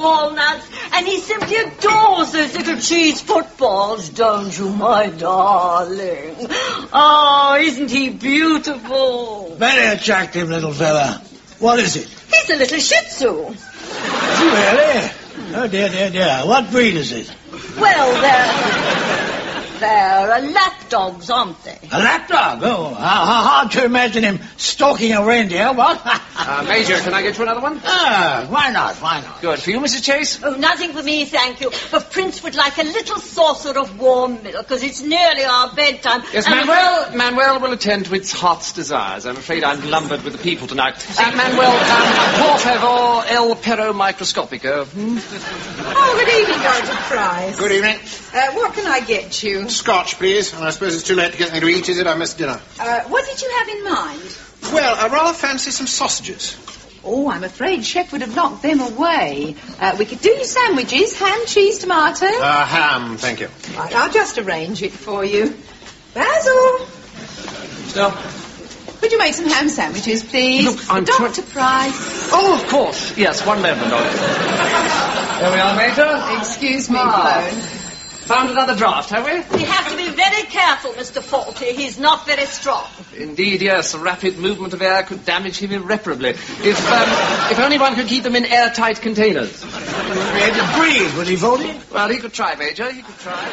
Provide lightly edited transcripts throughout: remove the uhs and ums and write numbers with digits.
walnuts, and he simply adores those little cheese footballs, don't you, my darling? Oh, isn't he beautiful? Very attractive little fella. What is it? He's a little Shih Tzu. Really? Oh, dear, dear, dear. What breed is it? Well, they're lapdogs, aren't they? A lapdog? Oh, how hard to imagine him stalking a reindeer, what? Major, can I get you another one? Why not? Good. For you, Mrs. Chase? Oh, nothing for me, thank you. But Prince would like a little saucer of warm milk, because it's nearly our bedtime. Yes, Manuel will attend to its heart's desires. I'm afraid I'm lumbered with the people tonight. Manuel, por favor, el perro microscopico. Oh, good evening, Dr. Price. Good evening. What can I get you? Scotch, please. And I suppose it's too late to get anything to eat, is it? I missed dinner. What did you have in mind? Well, I rather fancy some sausages. Oh, I'm afraid Chef would have knocked them away. We could do sandwiches, ham, cheese, tomato. Ham, thank you. Right, I'll just arrange it for you. Basil! Stop. Could you make some ham sandwiches, please? Look, I'm Dr. Price. Oh, of course. Yes, one moment, There we are, Major. Excuse me, Clone. Found another draft, have we? We have to be very careful, Mr. Faulty. He's not very strong. Indeed, yes. A rapid movement of air could damage him irreparably. If only one could keep them in airtight containers. He had to breathe, was he, Voldy? Well, he could try, Major. He could try.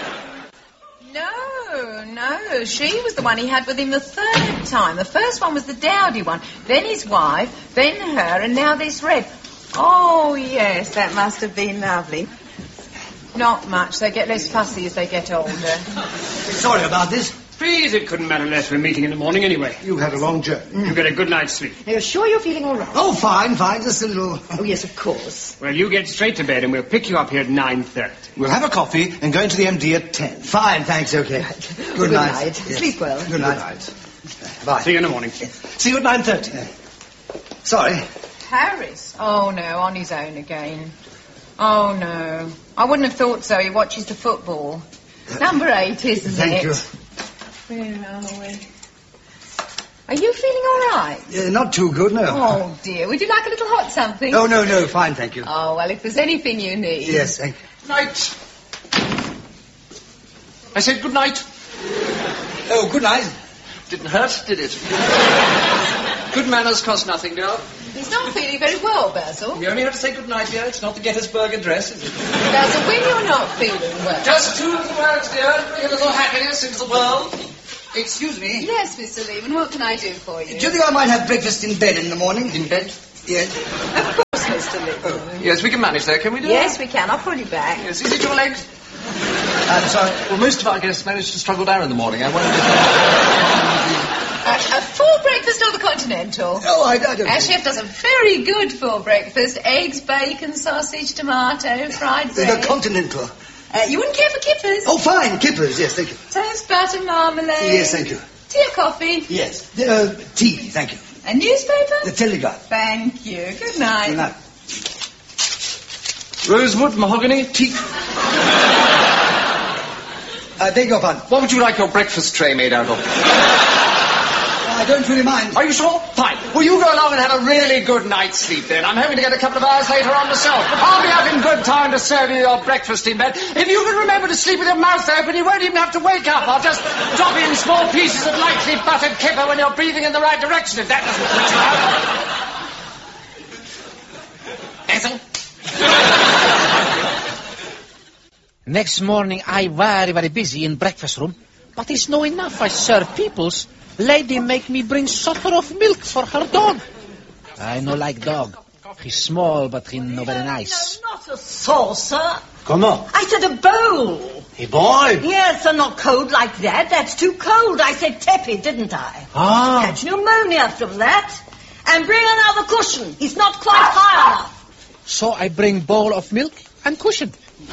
No. She was the one he had with him the third time. The first one was the dowdy one. Then his wife, then her, and now this Red. Oh, yes, that must have been lovely. Not much. They get less fussy as they get older. Sorry about this. Please, it couldn't matter less. We're meeting in the morning anyway. You had a long journey. You get a good night's sleep. Are you sure you're feeling all right? Oh, fine. Just a little... Oh, yes, of course. Well, you get straight to bed and we'll pick you up here at 9:30. We'll have a coffee and go into the MD at 10. Fine, thanks, okay. Good night. Yes. Sleep well. Good night. Bye. See you in the morning. See you at 9:30. Sorry. Paris? Oh, no, on his own again. Oh, no. I wouldn't have thought so. He watches the football. Number 8, isn't it? Thank you. Where are we? Are you feeling all right? Not too good, no. Oh, dear. Would you like a little hot something? Oh, no, fine, thank you. Oh, well, if there's anything you need. Yes, thank you. Night. I said good night. Oh, good night. Didn't hurt, did it? Good manners cost nothing, girl. He's not feeling very well, Basil. You only have to say good night, dear. It's not the Gettysburg Address, is it? Basil, when you're not feeling well... Just 2 little words, dear. Bring a little happiness into the world. Excuse me. Yes, Mr. Lehman, what can I do for you? Do you think I might have breakfast in bed in the morning? In bed? Yes. Of course, Mr. Lehman. Yes, we can manage that, can we do Yes, that? we can. I'll pull you back. Yes, is it your legs? I'm sorry. Well, most of our guests manage to struggle down in the morning. I wonder... A full breakfast or the continental? Oh, I don't Our chef does a very good full breakfast. Eggs, bacon, sausage, tomato, fried bread. The continental. You wouldn't care for kippers? Oh, fine. Kippers, yes, thank you. Toast, butter, marmalade. Yes, thank you. Tea or coffee? Yes. Tea, thank you. A newspaper? The Telegraph. Thank you. Good night. Good night. Rosewood, mahogany, teak. I beg your pardon. What would you like your breakfast tray made out of? I don't really mind. Are you sure? Fine. Well, you go along and have a really good night's sleep then. I'm hoping to get a couple of hours later on myself. But I'll be having good time to serve you your breakfast in bed. If you can remember to sleep with your mouth open, you won't even have to wake up. I'll just drop in small pieces of lightly buttered kipper when you're breathing in the right direction, if that doesn't put you out. Ethel? Next morning, I very busy in breakfast room. But it's no enough. I serve peoples. Lady make me bring saucer of milk for her dog. I no like dog. He's small, but he no very nice. No, not a saucer. Comment? I said a bowl. A boy? Yes, and not cold like that. That's too cold. I said tepid, didn't I? Ah. Catch pneumonia from that. And bring another cushion. He's not quite high enough. So I bring bowl of milk and cushion.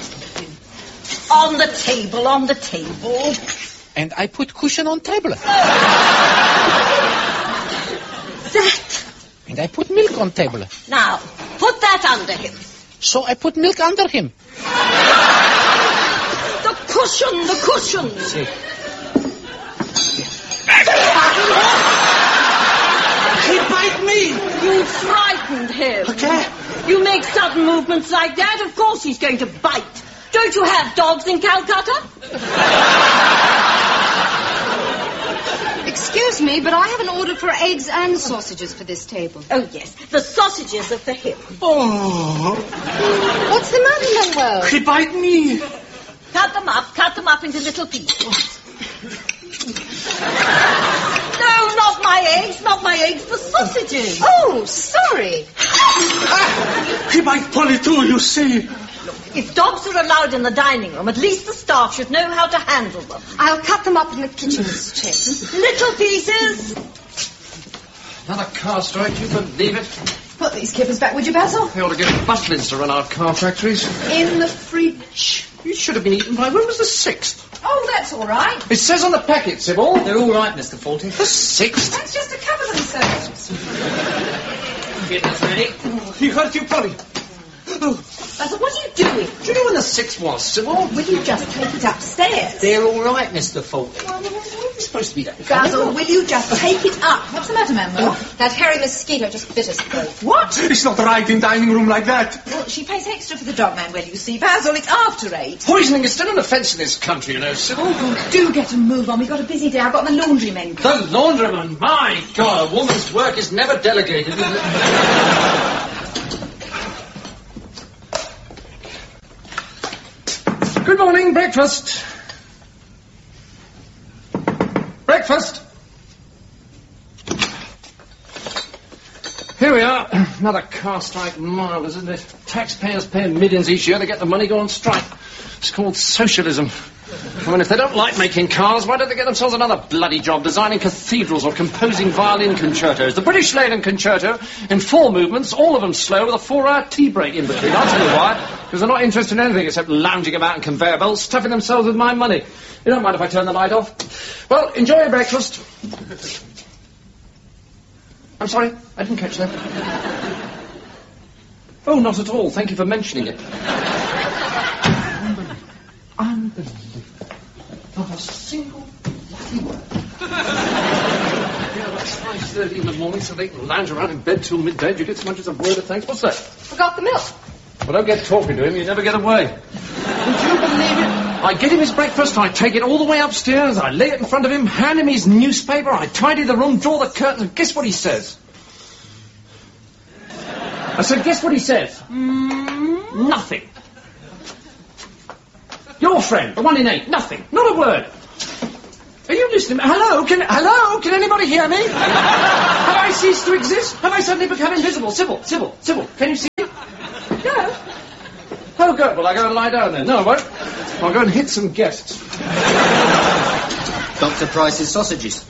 On the table, on the table. And I put cushion on table. That. And I put milk on table. Now, put that under him. So I put milk under him. The cushion. See. He bite me. You frightened him. Okay. You make sudden movements like that, of course he's going to bite. Don't you have dogs in Calcutta? Excuse me, but I have an order for eggs and sausages for this table. Oh, yes, the sausages are for him. Oh, What's the matter, Manuel? he bite me. Cut them up into little pieces. No, not my eggs, the sausages. Oh, sorry. He bite Polly too, you see. If dogs are allowed in the dining room, at least the staff should know how to handle them. I'll cut them up in the kitchen, Mrs. Chase. Little pieces. Another car strike, you believe it? Put these kippers back, would you, Basil? They ought to get Butlins to run our car factories. In the fridge. You should have been eaten by... When was the 6th? Oh, that's all right. It says on the packet, Sybil. They're all right, Mr. Faulty. The 6th? That's just to cover themselves. Dinner's ready. You hurt you, Polly. Basil, what are you doing? Do you know when the 6th was, Sybil? Will you just take it upstairs? They're all right, Mr. Faulty. It's supposed to be that. Basil, will you just take it up? What's the matter, Manuel? That hairy mosquito just bit us both. What? It's not right in dining room like that. Well, she pays extra for the dog, Manuel, you see. Basil, it's after 8. Poisoning is still an offence in this country, you know, Sybil. Do get a move on. We've got a busy day. I've got the laundrymen. The laundryman, my God, a woman's work is never delegated, is it? Good morning, breakfast. Breakfast. Here we are. Another car strike. Marvellous, isn't it? Taxpayers paying millions each year to get the money go on strike. It's called socialism. I mean, if they don't like making cars, why don't they get themselves another bloody job designing cathedrals or composing violin concertos? The British Leyden Concerto in 4 movements, all of them slow, with a 4-hour tea break in between. I'll tell you why. Because they're not interested in anything except lounging about in conveyor belts, stuffing themselves with my money. You don't mind if I turn the light off? Well, enjoy your breakfast. I'm sorry, I didn't catch that. Oh, not at all. Thank you for mentioning it. Unbelievable. Not a single bloody word. That's 5:30 in the morning, so they can lounge around in bed till midday. You get so much as a word of thanks. What's that? Forgot the milk. Well, don't get talking to him. You never get away. Would you believe it? I get him his breakfast, I take it all the way upstairs, I lay it in front of him, hand him his newspaper, I tidy the room, draw the curtains, and guess what he says? I said, guess what he says? Nothing. Your friend, the one in 8, nothing. Not a word. Are you listening? Hello? Can anybody hear me? Have I ceased to exist? Have I suddenly become invisible? Sybil, can you see me? No. Oh, good. Well, I go and lie down then. No, I won't. I'll go and hit some guests. Dr. Price's sausages.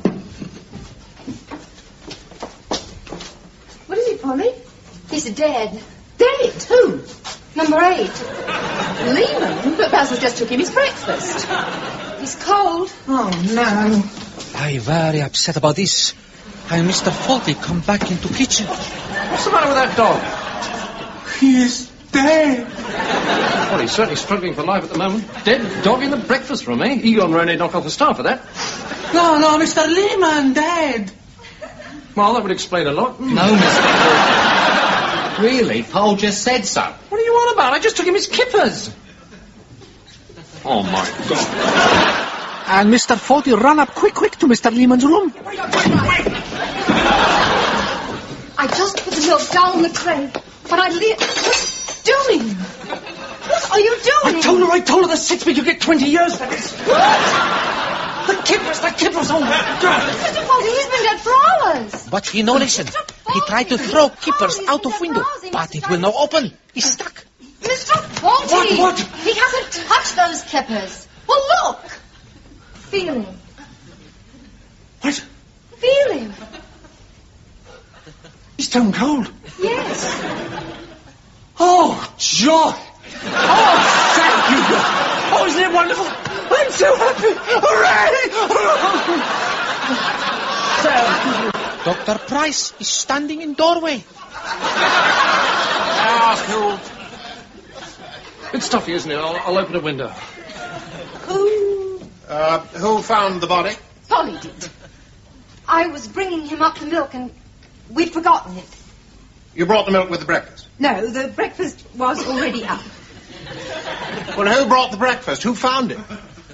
What is it, Polly? He's dead. Dead? Who? Number 8. Lehman? But Basil just took him his breakfast. He's cold. Oh, no. I'm very upset about this. And Mr. Faulty come back into kitchen. What's the matter with that dog? He is dead. Well, he's certainly struggling for life at the moment. Dead dog in the breakfast room, eh? Egon Ronay knocked off the staff for that. No, Mr. Lehman dead. Well, that would explain a lot. No, Mr. Faulty. Really? Paul just said so. What are you on about? I just took him his kippers. Oh, my God. And Mr. Faulty ran up quick to Mr. Lehman's room. I just put the milk down on the tray. But What are you doing? What are you doing? I told her the 6 week you get 20 years for this. What? The Kippers, oh my God. Mr. Faulty, he's been dead for hours. But he no listen. He tried to throw Kippers out of window, but it will not open. He's stuck. Mr. Faulty! What? He hasn't touched those Kippers. Well, look. Feel him. What? Feel him. He's stone cold. Yes. Oh, joy. Oh, thank you, God. Oh, isn't it wonderful? I'm so happy. Hooray! Dr. Price is standing in doorway. It's stuffy, isn't it? I'll open a window. Who found the body? Polly did. I was bringing him up the milk and we'd forgotten it. You brought the milk with the breakfast? No, the breakfast was already up. Well, who brought the breakfast? Who found it?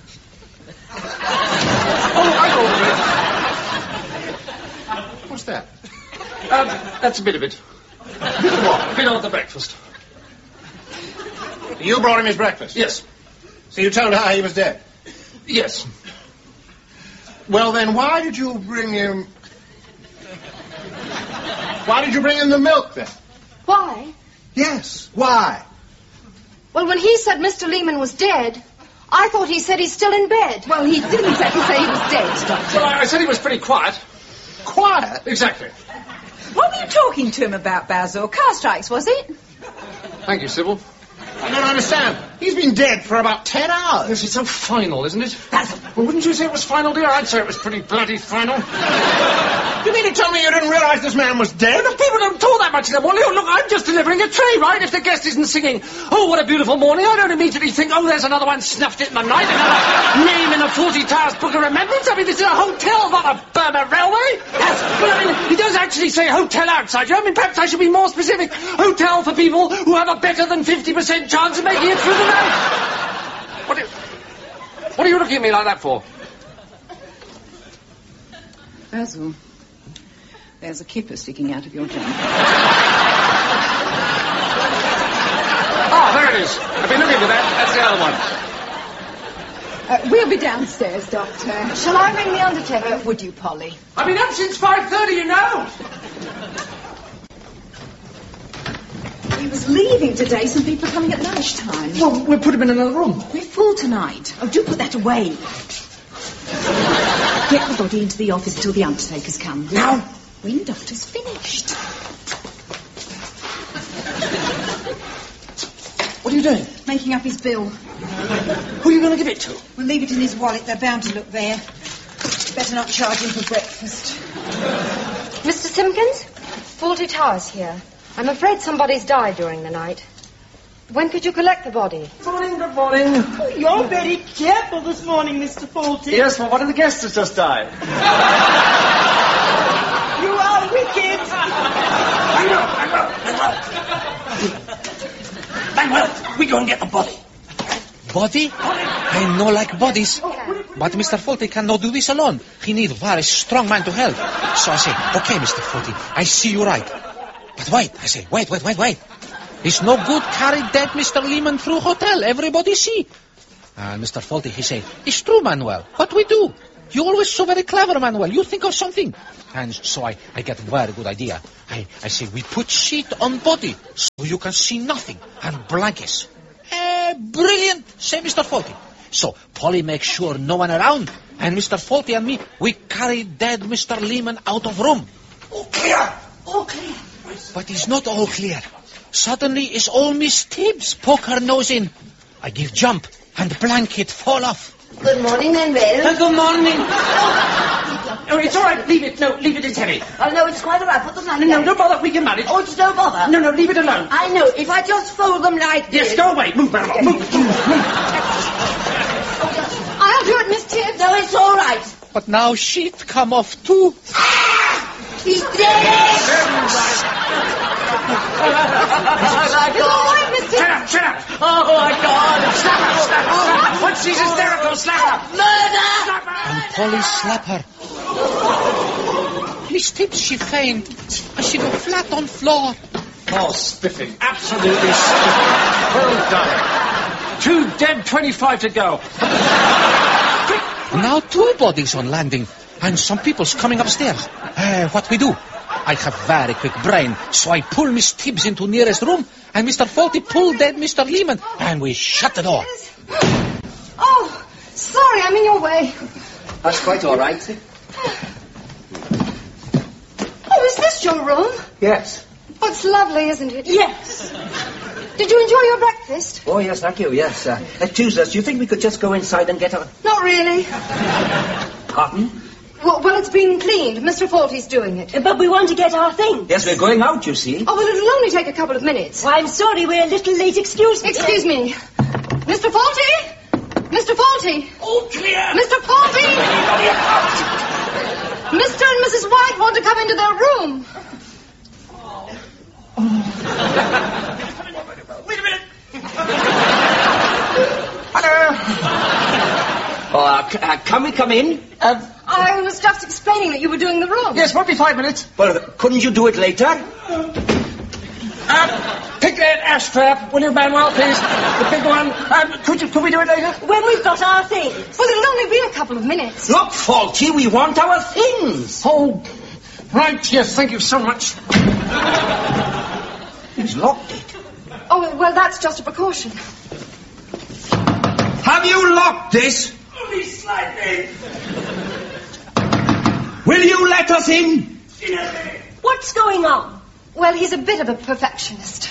What's that? That's a bit of it. Bit of what? A bit of the breakfast. You brought him his breakfast? Yes. So you told her he was dead? Yes. Well, then why did you bring him... Why did you bring him the milk, then? Why? Yes, why? Well, when he said Mr. Lehman was dead, I thought he said he's still in bed. Well, he didn't exactly say he was dead, Doctor. Well, I said he was pretty quiet. Quiet? Exactly. What were you talking to him about, Basil? Car strikes, was it? Thank you, Sybil. I don't understand. He's been dead for about 10 hours. Yes, it's so final, isn't it? Basil. Well, wouldn't you say it was final, dear? I'd say it was pretty bloody final. You mean to tell me you didn't realize this man was dead? But people don't talk that much in the morning. Oh, look, I'm just delivering a tray, right? If the guest isn't singing, oh, what a beautiful morning, I don't immediately think, oh, there's another one snuffed it in the night, another name in a 40 Towers Book of Remembrance. I mean, this is a hotel, not a Burma railway. But, I mean, he does actually say hotel outside. You know, I mean, perhaps I should be more specific. Hotel for people who have a better than 50% chance of making it through the night. What are you looking at me like that for? Basil, there's a kipper sticking out of your jumper. Ah, there it is. I've been looking for that. That's the other one. We'll be downstairs, Doctor. Shall I ring the undertaker? Would you, Polly? I've been up since 5:30, you know. He was leaving today. Some people are coming at lunchtime. Well, we'll put him in another room. We're full tonight. Oh, do put that away. Get the body into the office until the undertakers come. Now? When Doctor's finished. What are you doing? Making up his bill. Who are you going to give it to? We'll leave it in his wallet. They're bound to look there. Better not charge him for breakfast. Mr. Simpkins? Faulty Towers here. I'm afraid somebody's died during the night. When could you collect the body? Good morning. Oh, you're very careful this morning, Mr. Faulty. Yes, well, one of the guests has just died. You are wicked. Manuel, we go and get the body. Body? I no like bodies. But Mr. Faulty cannot do this alone. He need very strong man to help. So I say, okay, Mr. Faulty, I see you right. But wait, I say, wait. It's no good carry dead Mr. Lehman through hotel. Everybody see. And Mr. Faulty, he say, it's true, Manuel. What we do? You always so very clever, Manuel. You think of something. And so I get very good idea. I say, we put sheet on body so you can see nothing. And blankets. Brilliant, say Mr. Faulty. So Polly makes sure no one around. And Mr. Faulty and me, we carry dead Mr. Lehman out of room. All clear. But it's not all clear. Suddenly it's all Miss Tibbs poke her nose in. I give jump and blanket fall off. Good morning, Manuel. Good morning. Oh, it's all right. Leave it. No, leave it. It's heavy. Oh, no, it's quite all right. Put them like that. No, don't bother. We can manage. Oh, it's no bother. No, leave it alone. I know. If I just fold them like this... Yes, go away. Move, Marilyn. Move. I'll do it, Miss Tibbs. No, it's all right. But now sheet come off too. He's dead! It's all right, Miss Tibbs. Shut up. Oh, my God. Slap her. Once she's hysterical, slap her. Murder! And Polly slap her. Miss Tibbs, she faint. And she go flat on floor. Oh, spiffing. Absolutely spiffing. Well done. 2 dead, 25 to go. Now 2 bodies on landing. And some people's coming upstairs. What we do? I have very quick brain, so I pull Miss Tibbs into nearest room, and Mr. Faulty pull dead Mr. Lehman, and we shut the door. Oh, sorry, I'm in your way. That's quite all right. Oh, is this your room? Yes. Oh, it's lovely, isn't it? Yes. Did you enjoy your breakfast? Oh, yes, thank you, yes. Tuesdays, do you think we could just go inside and get our... Not really. Pardon? Well, it's been cleaned. Mr. Faulty's doing it. But we want to get our things. Yes, we're going out, you see. Oh, well, it'll only take a couple of minutes. Well, I'm sorry, we're a little late. Excuse me. Excuse me. Mr. Faulty? Mr. Faulty? All clear. Mr. Faulty? Mr. and Mrs. White want to come into their room. Wait a minute. Hello. Can we come in? I was just explaining that you were doing the room. Yes, won't be 5 minutes. Well, couldn't you do it later? Pick that ashtray up, will you, Manuel, please? The big one. Could we do it later? When we've got our things. Well, it'll only be a couple of minutes. Look, Faulty, we want our things. Oh, right, yes, thank you so much. He's locked it. Oh, well, that's just a precaution. Have you locked this? Only slightly. Will you let us in? In a minute. What's going on? Well, he's a bit of a perfectionist.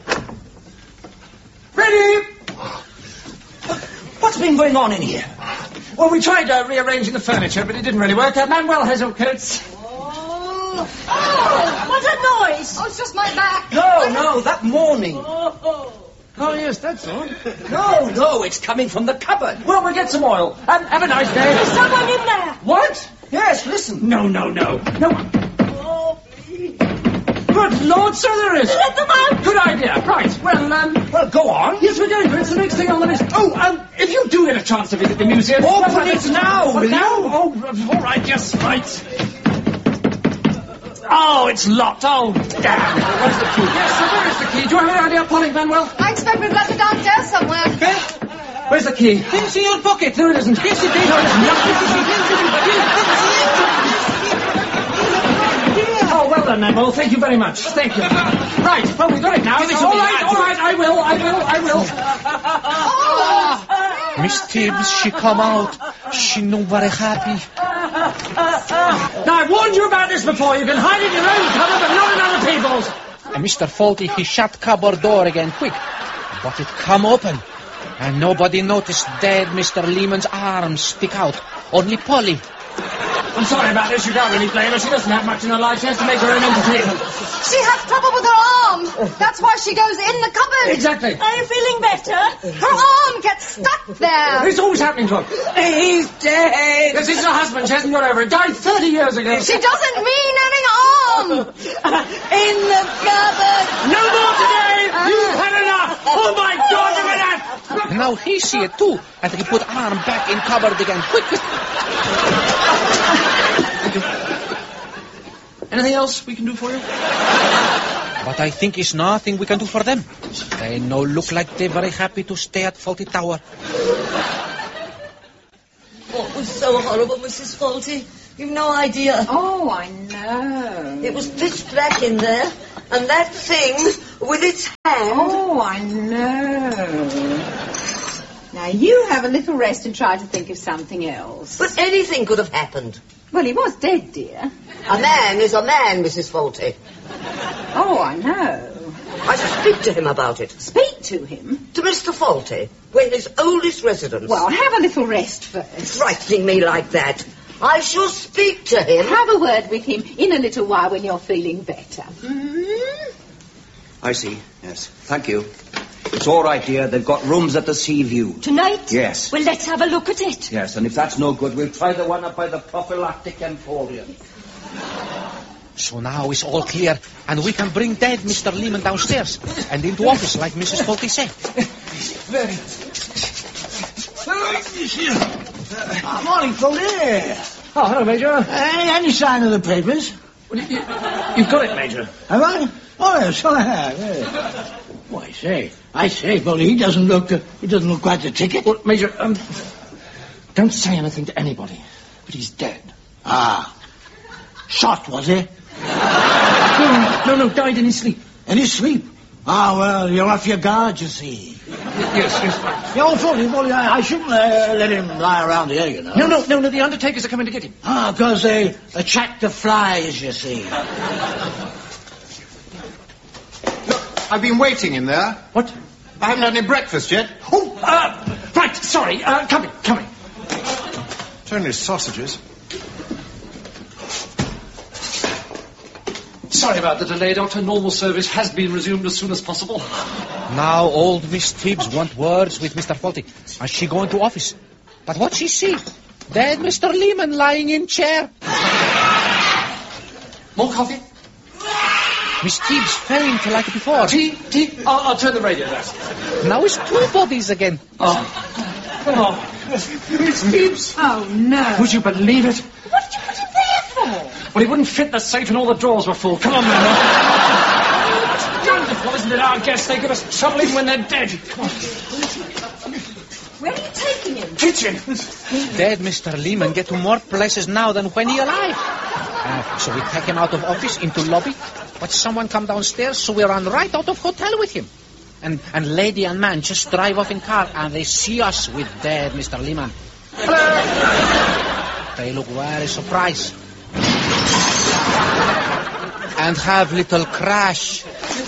Ready? What's been going on in here? Well, we tried rearranging the furniture, but it didn't really work. Manuel has no coats. Oh, what a noise! Oh, it's just my back. No, that moaning. Oh, yes, that's all. No, it's coming from the cupboard. Well, we'll get some oil. Have a nice day. There's someone in there. What? Yes, listen. No. Oh, please. Good Lord, sir, there is. Let them out. Good idea. Right, Well, go on. yes, we're going to. It's the next thing on the list. Oh, if you do get a chance to visit the museum... Open it now, will you? Oh, all right, yes, right. Oh, it's locked. Oh, damn. Where's the key? Yes, sir, where is the key? Do you have any idea, Polly Manuel? I expect we've left it downstairs somewhere. Where's the key? It's in your pocket. No, it isn't. Yes, it is. Oh, well done, Manuel. Thank you very much. Thank you. Right, well, we've got it now. Give it to All me, right, I will. Miss Tibbs, she come out. She no very happy. Now, I warned you about this before. You can hide in your own cupboard, but not in other people's. And Mr. Faulty, he shut cupboard door again quick. But it come open. And nobody noticed dead Mr. Lehman's arms stick out. Only Polly. I'm sorry about this. You can't really blame her. She doesn't have much in her life. She has to make her own entertainment. She has trouble with her arm. That's why she goes in the cupboard. Exactly. Are you feeling better? Her arm gets stuck there. It's always happening to her. He's dead. This is her husband. She hasn't got over it. Died 30 years ago. She doesn't mean any harm. In the cupboard. No more today. You've had enough. Oh, my God, look at that. And now he see it too. And he put arm back in cupboard again quick. Anything else we can do for you? But I think it's nothing we can do for them. They no look like they're very happy to stay at Faulty Tower. What was so horrible, Mrs. Faulty? You've no idea. Oh, I know. It was pitch black in there, and that thing with its hand... Oh, I know. Now, you have a little rest and try to think of something else. But anything could have happened. Well, he was dead, dear. A man is a man, Mrs. Faulty. Oh, I know. I shall speak to him about it. Speak to him? To Mr. Faulty. We're his oldest residence. Well, have a little rest first. Frightening me like that. I shall speak to him. Have a word with him in a little while when you're feeling better. Mm-hmm. I see, yes. Thank you. It's all right, dear. They've got rooms at the Sea View. Tonight? Yes. Well, let's have a look at it. Yes, and if that's no good, we'll try the one up by the Prophylactic Emporium. So now it's all clear, and we can bring dead Mr. Lehman downstairs and into office like Mrs. Faulty said. Very. Morning, Faulty. Oh, hello, Major. Any sign of the papers? Well, you've got it, Major. Have I? Oh, yes, I have. Yes. Oh, I say, Faulty, he doesn't look quite the ticket. Well, Major, don't say anything to anybody, but he's dead. Ah. Shot, was he? No, died in his sleep. In his sleep? Ah, well, you're off your guard, you see. Yes. Yeah, oh, Faulty, I shouldn't let him lie around here, you know. No, the undertakers are coming to get him. Ah, because they attract the flies, you see. I've been waiting in there. What? I haven't had any breakfast yet. Oh, right, sorry, coming. It's only sausages. Sorry about the delay, Doctor. Normal service has been resumed as soon as possible. Now old Miss Tibbs want words with Mr. Faulty. Is she going to office? But what she see? Dead Mr. Lehman lying in chair. More coffee? Miss Teebs fell into like before. I'll turn the radio down. Now it's 2 bodies again. Oh, Miss Teebs. Oh, no. Would you believe it? What did you put him there for? Well, he wouldn't fit the safe and all the drawers were full. Come on, man. Wonderful, isn't it? Our guests, they give us trouble even when they're dead. Come on. Where are you taking him? Kitchen. Dead Mr. Lehman get to more places now than when he alive. So we take him out of office into lobby, but someone come downstairs, so we run right out of hotel with him. And lady and man just drive off in car, and they see us with dead Mr. Lehman. Hello. They look very surprised. And have little crash.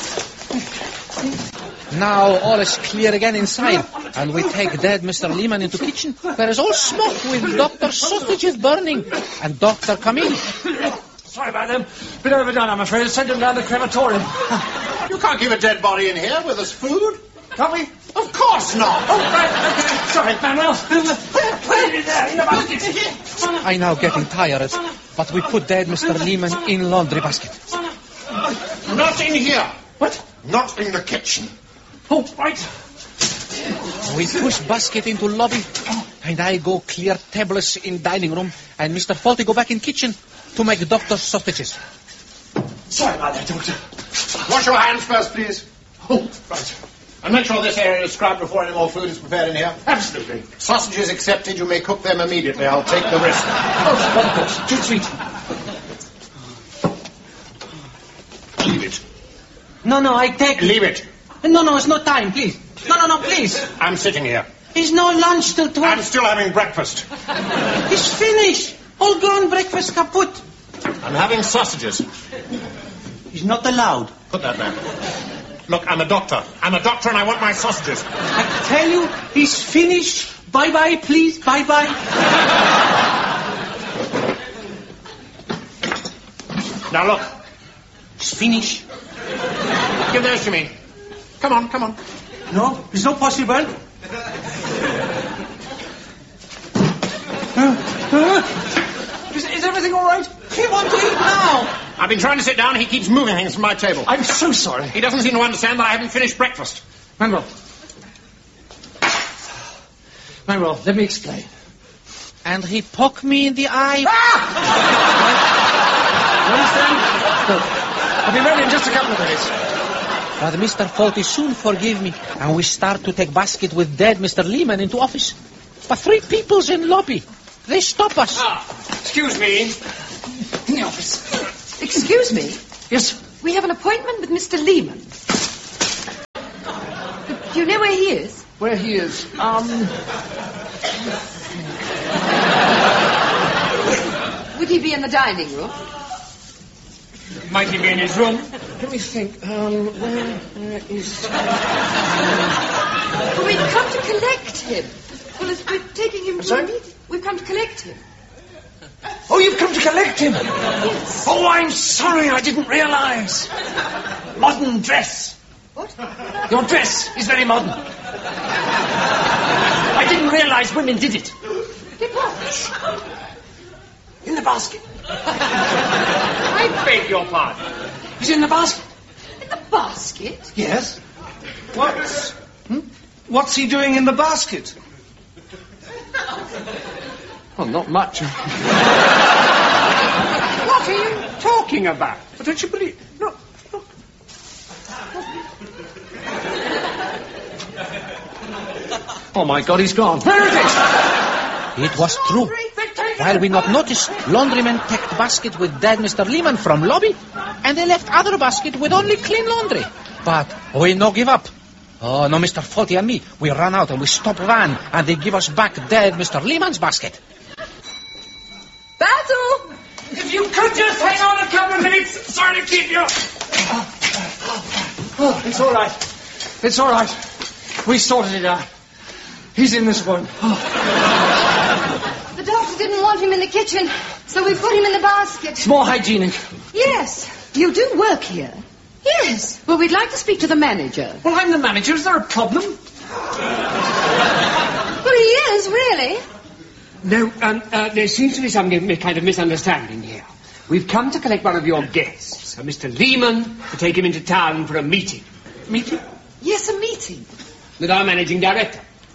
Now all is clear again inside, and we take dead Mr. Lehman into kitchen, where is all smoke with Dr. Sausages burning, and doctor come in. Sorry about them. Bit overdone, I'm afraid. Send them down to the crematorium. You can't keep a dead body in here with us food. Can't we? Of course not. Oh, right, okay. Sorry, Manuel. Put it in there, in the basket. I now getting tired, but we put dead Mr. Lehman in laundry basket. Not in here. What? Not in the kitchen. Oh, right. We push basket into lobby, and I go clear tables in dining room, and Mr. Faulty go back in kitchen to make Dr. Sausages. Sorry about that, Doctor. Wash your hands first, please. Oh, right. And make sure this area is scrubbed before any more food is prepared in here. Absolutely. Sausages accepted. You may cook them immediately. I'll take the risk. Oh, of course. Too sweet. Leave it. No, I take... Leave it. No, it's no time, please. No, please. I'm sitting here. It's no lunch till 12. I'm still having breakfast. It's finished. All gone, breakfast kaput. I'm having sausages. It's not allowed. Put that back. Look, I'm a doctor. I'm a doctor and I want my sausages. I tell you, it's finished. Bye-bye, please. Bye-bye. Now look. It's finished. Give those to me. Come on. No, it's not possible. Is everything all right? He wants to eat now. I've been trying to sit down. He keeps moving things from my table. I'm so sorry. He doesn't seem to understand that I haven't finished breakfast. Manuel, let me explain. And he poked me in the eye. You understand? Look, I'll be ready in just a couple of minutes. But Mr. Faulty soon forgive me, and we start to take basket with dead Mr. Lehman into office. But 3 people's in lobby. They stop us. Excuse me. In the office. Excuse me? Yes? We have an appointment with Mr. Lehman. Do you know where he is? Where he is? Would he be in the dining room? Might he be in his room? Let me think. Where is... Well, we've come to collect him. Well, we're taking him to a meeting. We've come to collect him. Oh, you've come to collect him? Yes. Oh, I'm sorry, I didn't realize. Modern dress. What? Your dress is very modern. I didn't realize women did it. Did what? In the basket. I beg your pardon. He's in the basket. In the basket? Yes. What's he doing in the basket? Oh, not much. What are you talking about? Don't you believe... Look. Oh, my God, he's gone. Where is it? It was true. While we not noticed, laundrymen take basket with dead Mr. Lehman from lobby, and they left other basket with only clean laundry. But we no give up. Oh, no, Mr. Faulty and me, we run out and we stop van, and they give us back dead Mr. Lehman's basket. Basil! If you could just hang on a couple of minutes. Sorry to keep you. Oh, it's all right. It's all right. We sorted it out. He's in this one. The doctor didn't want him in the kitchen, so we put him in the basket. It's more hygienic. Yes. You do work here? Yes. Well, we'd like to speak to the manager. Well, I'm the manager. Is there a problem? Well, he is, really. No, there seems to be some kind of misunderstanding here. We've come to collect one of your guests. Yes, Mr. Lehman to take him into town for a meeting. Meeting? Yes, a meeting. With our managing director.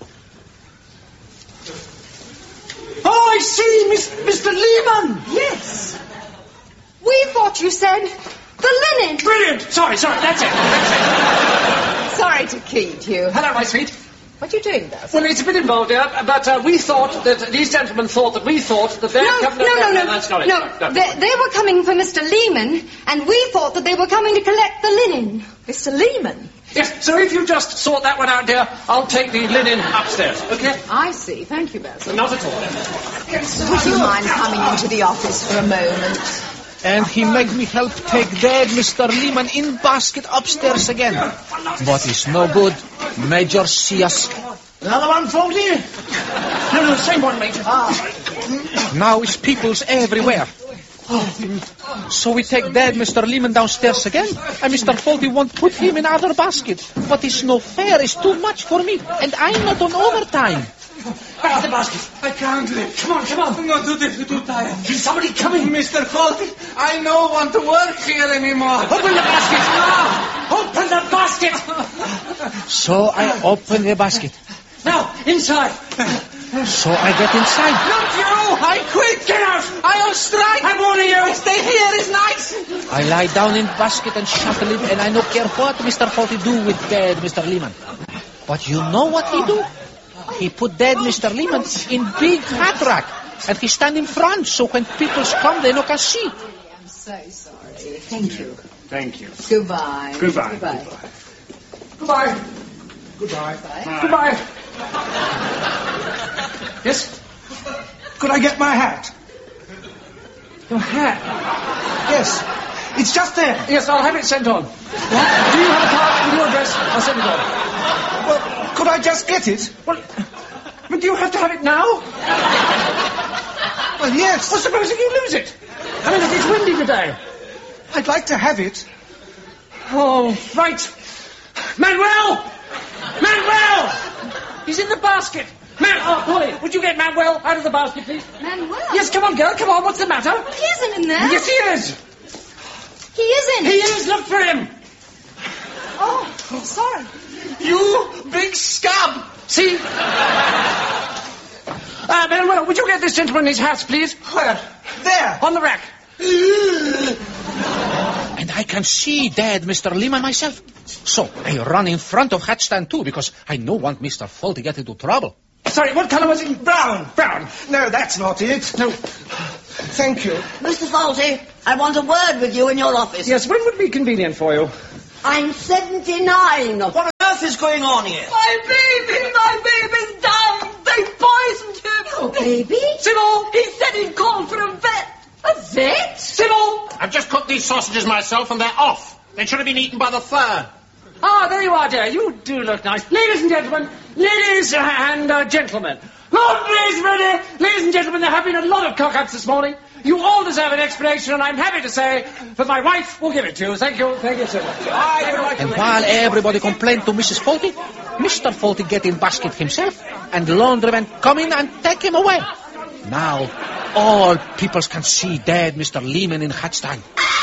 Oh, I see, Mr. Lehman. Yes. We thought you said the linen. Brilliant. Sorry, that's it. Sorry to keep you. Hello, my sweet. What are you doing, Buzz? Well, it's a bit involved here, but we thought that these gentlemen thought that we thought that their company... That's not it. No, they were coming for Mr. Lehman, and we thought that they were coming to collect the linen. Mr. Lehman? Yes, so if you just sort that one out, dear, I'll take the linen upstairs, okay? I see. Thank you, Basil. Not at all. Would you mind coming into the office for a moment? And he make me help take dead Mr. Lehman in basket upstairs again. But it's no good. Major see us. Another one, Faulty? No, same one, Major. Now it's peoples everywhere. So we take dead Mr. Lehman downstairs again, and Mr. Faulty won't put him in other basket. But it's no fair, it's too much for me, and I'm not on overtime. Back to the basket. I can't live. Come on. I'm not too tired. Is somebody coming? Mr. Faulty, I don't want to work here anymore. Open the basket. Open the basket. So I open the basket. Now, inside. So I get inside. Not you! I quit! Get out! I on strike! I'm warning you! Stay here is nice! I lie down in basket and shut the lid, and I don't care what Mr. Faulty do with dead Mr. Lehman. But you know what he do? He put dead Mr. Lehman in big hat rack, and he stand in front, so when people come, they no can see. I'm so sorry. Thank you. Thank you. Goodbye. Goodbye. Goodbye. Goodbye. Yes? Could I get my hat? Your hat? Yes. It's just there. Yes, I'll have it sent on. What? Do you have a card with your address? I'll send it on. Well, could I just get it? Well, but do you have to have it now? Well, yes. Well, supposing you lose it. I mean, it's windy today. I'd like to have it. Oh, right. Manuel! He's in the basket. Polly, would you get Manuel out of the basket, please? Manuel? Yes, come on, girl, come on. What's the matter? He isn't in there. Yes, he is. He isn't. He is. Look for him. Oh, sorry. You big scab! See? Manuel, would you get this gentleman his hats, please? Where? There. On the rack. And I can see dead Mr. Lehman myself. So I run in front of hat stand too, because I don't want Mr. Faulty get into trouble. Sorry, what colour was it? Brown. Brown. No, that's not it. No. Thank you. Mr. Faulty, I want a word with you in your office. Yes, when would be convenient for you? I'm 79. What on earth is going on here? My baby's down. They poisoned him. Oh, baby? Sybil! He said he'd called for a vet. A vet? Sybil! I've just cooked these sausages myself and they're off. They should have been eaten by the fur. Ah, there you are, dear. You do look nice. Ladies and gentlemen, Lord Blaze ready. Ladies and gentlemen, there have been a lot of cock-ups this morning. You all deserve an explanation, and I'm happy to say that my wife will give it to you. Thank you so much. And while everybody complained to Mrs. Faulty, Mr. Faulty get in basket himself, and the laundryman come in and take him away. Now, all peoples can see dead Mr. Lehman in hat stand.